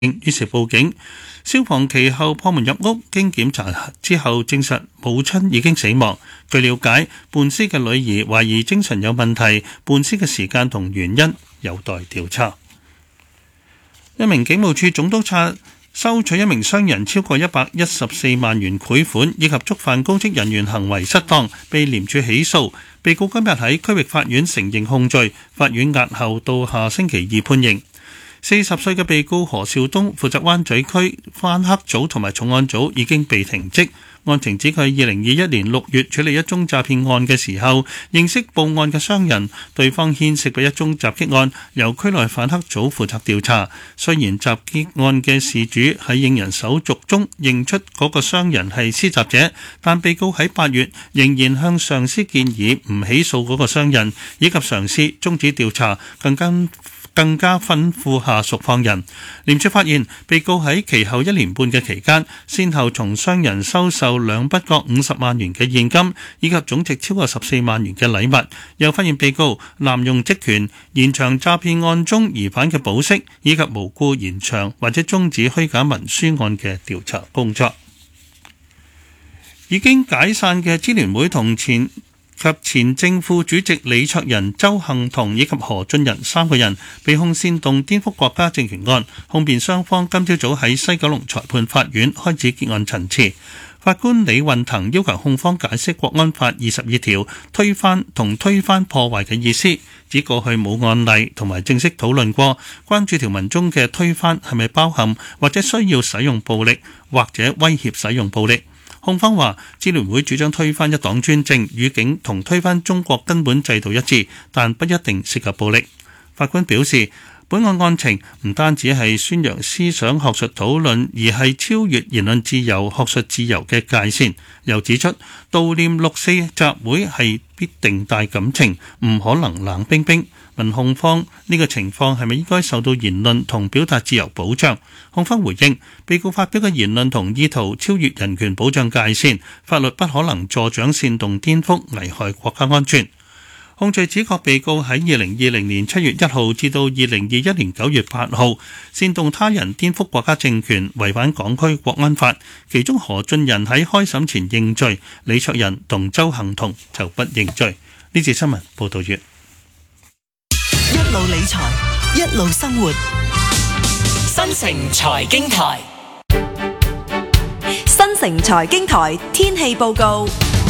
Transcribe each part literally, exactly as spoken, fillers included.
於是報警。消防其後破門入屋，經檢查之後證實母親已經死亡。據了解，伴屍嘅女兒懷疑精神有問題，伴屍嘅時間同原因有待調查。一名警務處總督察收取一名商人超過一百一十四萬元賄款，以及觸犯公職人員行為失當，被廉署起訴。被告今日喺區域法院承認控罪，法院押後到下星期二判刑。四十歲嘅被告何兆東負責灣仔區反黑組同埋重案組，已經被停職。案情指佢二零二一年六月處理一宗詐騙案嘅時候，認識報案嘅商人，對方牽涉嘅一宗襲擊案，由區內反黑組負責調查。雖然襲擊案嘅事主喺認人手續中認出嗰個商人係施襲者，但被告喺八月仍然向上司建議唔起訴嗰個商人，以及嘗試終止調查，更加更加吩咐下屬放人。廉署發現被告喺其後一年半嘅期間，先後從商人收受兩筆各五十萬元嘅現金，以及總值超過十四萬元嘅禮物。又發現被告濫用職權，延長詐騙案中疑犯嘅保釋，以及無故延長或者終止虛假文書案嘅調查工作。已經解散嘅支聯會同前及前正副主席李卓人、鄒幸彤以及何俊仁三個人被控煽動顛覆國家政權案，控辯雙方今朝早喺西九龍裁判法院開始結案陳詞。法官李運騰要求控方解釋國安法二十二條推翻同推翻破壞嘅意思，指過去冇案例同埋正式討論過，關注條文中嘅推翻係咪包含或者需要使用暴力或者威脅使用暴力。控方話，支聯會主張推翻一黨專政，語境同推翻中國根本制度一致，但不一定涉及暴力。法官表示，本案案情唔單止係宣揚思想學術討論，而係超越言論自由、學術自由嘅界線。又指出，悼念六四集會係必定帶感情，唔可能冷冰冰。問控方呢個情況係咪應該受到言論同表達自由保障？控方回應，被告發表嘅言論同意圖超越人權保障界線，法律不可能助長煽動顛覆，危害國家安全。控罪指，各被告喺二零二零年七月一號至到二零二一年九月八號煽動他人顛覆國家政權，違反港區國安法。其中何俊仁喺開審前認罪，李卓人同鄒幸彤就不認罪。呢節新聞報道完。 一路理財，一路生活。 新城財經台， 新城財經台天氣報告。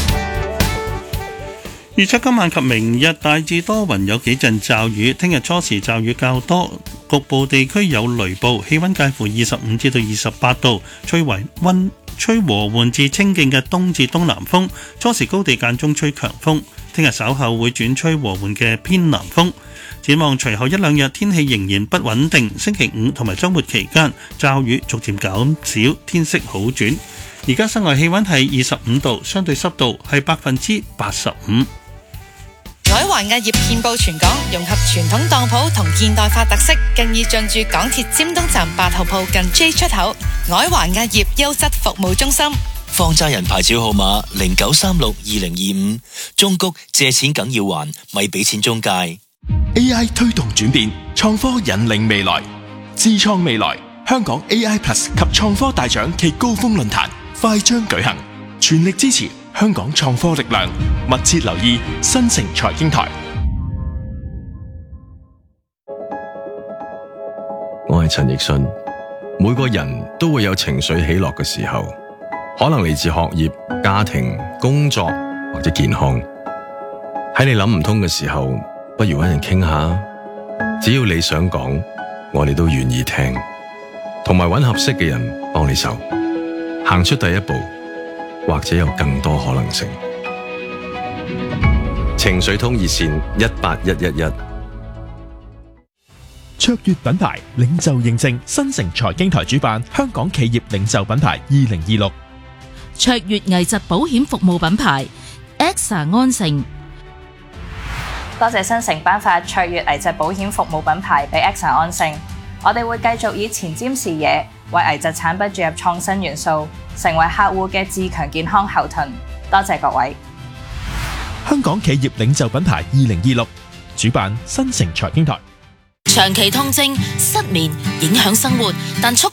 預測今晚及明日大致多雲，有幾陣驟雨。聽日初時驟雨較多，局部地區有雷暴。氣溫介乎二十五至到二十八度，吹為溫吹和緩至清勁嘅東至東南風。初時高地間中吹強風。聽日稍後會轉吹和緩嘅偏南風。展望隨後一兩日天氣仍然不穩定，星期五同埋週末期間驟雨逐漸減少，天色好轉。而家室外氣溫係二十五度，相對濕度係百分之八十五。 海環藝業遍佈全港，融合傳統當鋪同現代化特色，更已進駐港鐵尖東站八號鋪近 J 出口。海環藝業優質服務中心， 放債人牌照號碼零九三六二零二五，中谷借錢梗要還，咪俾錢中介。 A I 推動轉變，創科引領未來，智創未來。香港 A I Plus 及創科大獎暨高峰論壇快將舉行，全力支持香港創科力量，密切留意新城財經台。 我係陳奕迅。每個人都會有情緒起落嘅時候，可能嚟自學業、家庭、工作或者健康。喺你諗唔通嘅時候，不如搵人傾下。只要你想講，我哋都願意聽，同埋搵合適嘅人幫你手，行出第一步，或者有更多可能性。情緒通熱線一八一一一。 卓越品牌領袖認證，新城財經台主辦香港企業領袖品牌二零二六。 卓越危疾保險服務品牌 A X A 安盛。 多謝新城頒發卓越危疾保險服務品牌俾 A X A 安盛。我哋會繼續以前瞻視野，為危疾產品注入創新元素，成為客戶嘅自強健康後盾。多謝各位。 香港企業領袖品牌二零二六主辦新城財經台。 長期痛症、失眠影響生活，但促